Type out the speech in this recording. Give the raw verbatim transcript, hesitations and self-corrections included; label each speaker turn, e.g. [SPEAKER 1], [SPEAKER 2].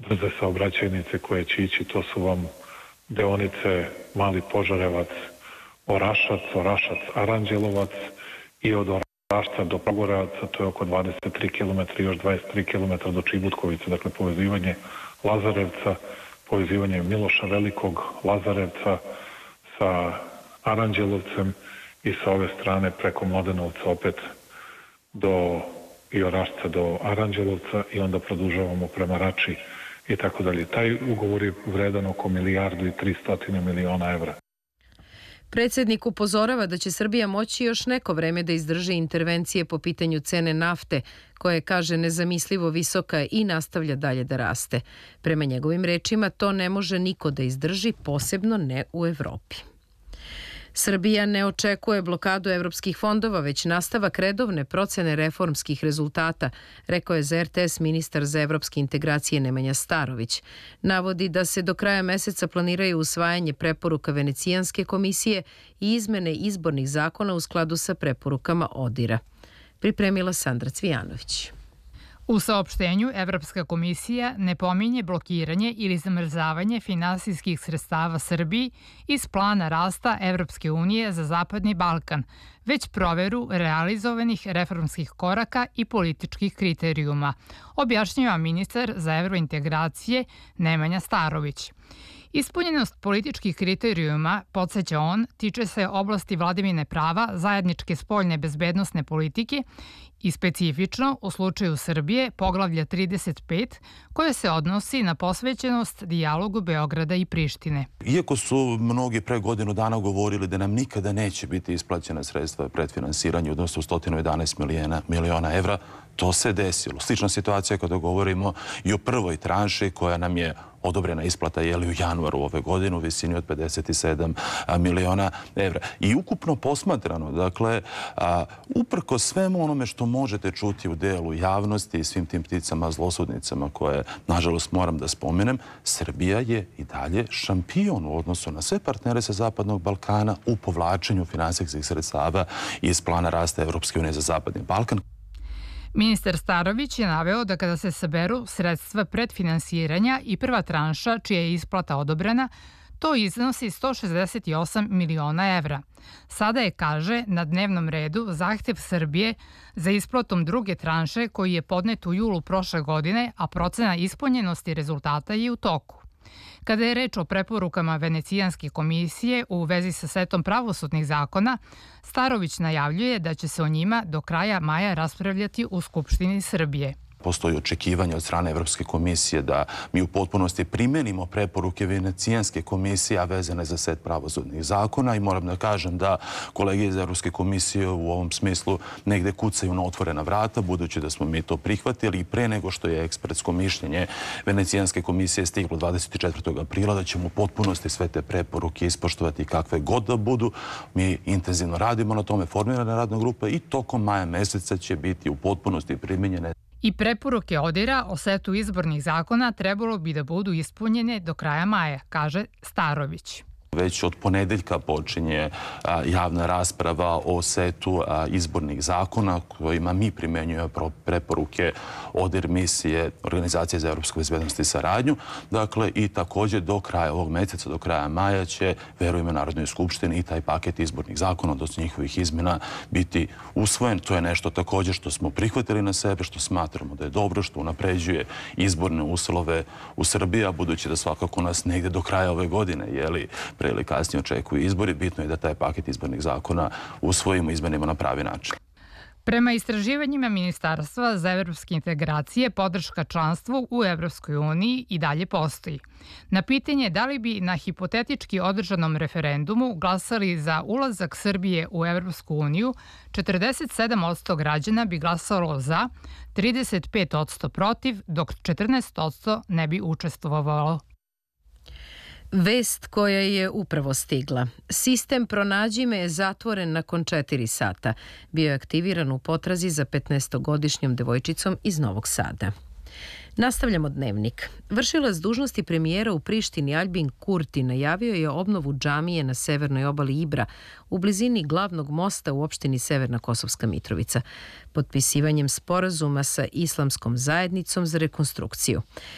[SPEAKER 1] brze saobraćajnice koje će ići, to su vam deonice Mali Požarevac, Orašac, Orašac, Aranđelovac i od Orašca do Pragorevaca, to je oko dvadeset tri kilometra i još dvadeset tri kilometra do Čibutkovice, dakle povezivanje Lazarevca, povezivanje Miloša Velikog, Lazarevca sa Aranđelovcem i sa ove strane preko Mladenovca opet do i Orašca do Aranđelovca i onda produžavamo prema Rači i tako dalje. Taj ugovor je vredan oko milijardu i tristotine miliona evra.
[SPEAKER 2] Predsjednik upozorava da će Srbija moći još neko vreme da izdrži intervencije po pitanju cene nafte, koja je, kaže, nezamislivo visoka i nastavlja dalje da raste. Prema njegovim rečima, to ne može niko da izdrži, posebno ne u Evropi. Srbija ne očekuje blokadu evropskih fondova, već nastavak redovne procene reformskih rezultata, rekao je za er te es ministar za evropske integracije Nemanja Starović. Navodi da se do kraja meseca planiraju usvajanje preporuka Venecijanske komisije i izmene izbornih zakona u skladu sa preporukama ODIR-a. Pripremila Sandra Cvijanović.
[SPEAKER 3] U saopštenju Evropska komisija ne pominje blokiranje ili zamrzavanje finansijskih sredstava Srbiji iz plana rasta Evropske unije za Zapadni Balkan, već proveru realizovanih reformskih koraka i političkih kriterijuma, objašnjava ministar za evrointegracije Nemanja Starović. Ispunjenost političkih kriterijuma, podsjeća on, tiče se oblasti vladavine prava, zajedničke spoljne bezbednosne politike i specifično u slučaju Srbije poglavlja trideset pet koje se odnosi na posvećenost dijalogu Beograda i Prištine.
[SPEAKER 4] Iako su mnogi pre godinu dana govorili da nam nikada neće biti isplaćena sredstva predfinansiranja, odnosno sto jedanaest miliona evra, to se desilo. Slična situacija kada govorimo i o prvoj tranši koja nam je odobrena isplata je li u januaru ove godine u visini od pedeset sedam miliona evra. I ukupno posmatrano, dakle, uprko svemu onome što možete čuti u delu javnosti i svim tim pticama, zlosudnicama koje, nažalost, moram da spomenem, Srbija je i dalje šampion u odnosu na sve partnere sa Zapadnog Balkana u povlačenju finansijskih sredstava iz plana rasta Evropske unije za Zapadni Balkan.
[SPEAKER 3] Ministar Starović je naveo da kada se saberu sredstva predfinansiranja i prva tranša čija je isplata odobrena, to iznosi sto šezdeset osam miliona evra. Sada je, kaže, na dnevnom redu zahtev Srbije za isplatom druge tranše koji je podnet u julu prošle godine, a procena ispunjenosti rezultata je u toku. Kada je reč o preporukama Venecijanske komisije u vezi sa setom pravosudnih zakona, Starović najavljuje da će se o njima do kraja maja raspravljati u Skupštini Srbije.
[SPEAKER 4] Postoji očekivanje od strane Evropske komisije da mi u potpunosti primenimo preporuke Venecijanske komisije, a vezane za set pravosudnih zakona, i moram da kažem da kolege iz Evropske komisije u ovom smislu negde kucaju na otvorena vrata, budući da smo mi to prihvatili i pre nego što je ekspertsko mišljenje Venecijanske komisije stiglo dvadeset četvrtog aprila, da ćemo u potpunosti sve te preporuke ispoštovati kakve god da budu. Mi intenzivno radimo na tome, formirana radna grupa, i tokom maja meseca će biti u potpunosti primenjene.
[SPEAKER 3] I preporuke ODIR-a o setu izbornih zakona trebalo bi da budu ispunjene do kraja maja, kaže Starović.
[SPEAKER 4] Već od ponedeljka počinje javna rasprava o setu izbornih zakona kojima mi primenjujemo preporuke ODIR misije Organizacije za evropsku bezbednost i saradnju. Dakle, i također do kraja ovog meseca, do kraja maja će, verujemo, Narodnoj skupštini i taj paket izbornih zakona, odnosno njihovih izmjena, biti usvojen. To je nešto također što smo prihvatili na sebe, što smatramo da je dobro, što unapređuje izborne uslove u Srbiji, a budući da svakako nas negde do kraja ove godine, jeli, pre ili kasnije očekuju izbori, bitno je da taj paket izbornih zakona usvojimo i izmenimo na pravi način.
[SPEAKER 3] Prema istraživanjima Ministarstva za evropske integracije, podrška članstvu u Evropskoj uniji i dalje postoji. Na pitanje da li bi na hipotetički održanom referendumu glasali za ulazak Srbije u Evropsku uniju, četrdeset sedam posto građana bi glasalo za, trideset pet posto protiv, dok četrnaest posto ne bi učestvovalo.
[SPEAKER 2] Vest koja je upravo stigla. Sistem Pronađi me je zatvoren nakon četiri sata. Bio je aktiviran u potrazi za petnaestogodišnjom devojčicom iz Novog Sada. Nastavljamo dnevnik. Vršilac dužnosti premijera u Prištini Aljbin Kurti najavio je obnovu džamije na severnoj obali Ibra u blizini glavnog mosta u opštini Severna Kosovska Mitrovica, potpisivanjem sporazuma sa islamskom zajednicom za rekonstrukciju.